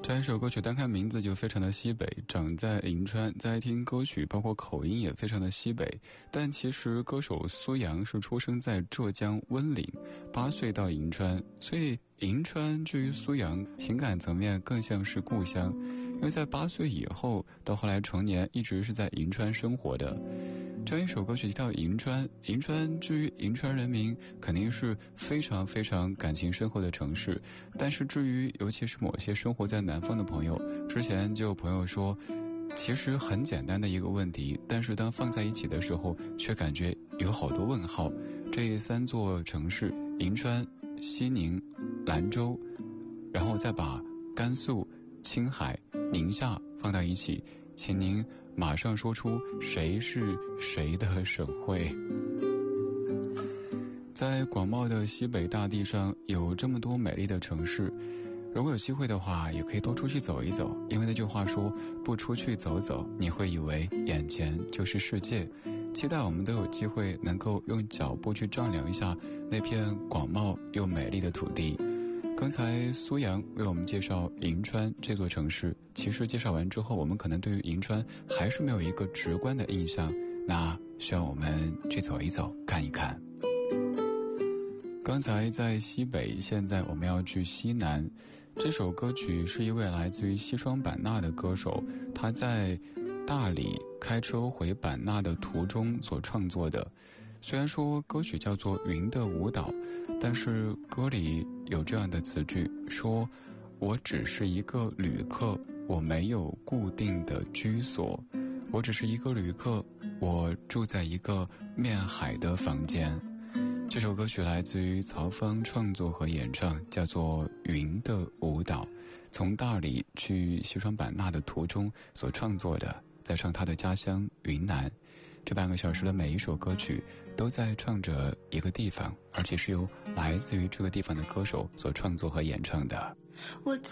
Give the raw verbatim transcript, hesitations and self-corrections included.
这一首歌曲单看名字就非常的西北，长在银川，在听歌曲包括口音也非常的西北，但其实歌手苏阳是出生在浙江温岭，八岁到银川，所以银川至于苏阳情感层面更像是故乡，因为在八岁以后到后来成年一直是在银川生活的。这样一首歌曲提到银川，银川至于银川人民肯定是非常非常感情深厚的城市，但是至于尤其是某些生活在南方的朋友，之前就有朋友说其实很简单的一个问题，但是当放在一起的时候却感觉有好多问号。这三座城市银川、西宁、兰州，然后再把甘肃、青海、宁夏放到一起，请您马上说出谁是谁的省会。在广袤的西北大地上有这么多美丽的城市，如果有机会的话也可以多出去走一走，因为那句话说不出去走走你会以为眼前就是世界。期待我们都有机会能够用脚步去丈量一下那片广袤又美丽的土地。刚才苏阳为我们介绍银川这座城市，其实介绍完之后我们可能对于银川还是没有一个直观的印象，那需要我们去走一走看一看。刚才在西北，现在我们要去西南。这首歌曲是一位来自于西双版纳的歌手，他在大理开车回版纳的途中所创作的。虽然说歌曲叫做《云的舞蹈》，但是歌里有这样的词句，说我只是一个旅客，我没有固定的居所，我只是一个旅客，我住在一个面海的房间。这首歌曲来自于曹芳创作和演唱，叫做《云的舞蹈》，从大理去西双版纳的途中所创作的，在唱他的家乡云南。这半个小时的每一首歌曲都在唱着一个地方，而且是由来自于这个地方的歌手所创作和演唱的。 我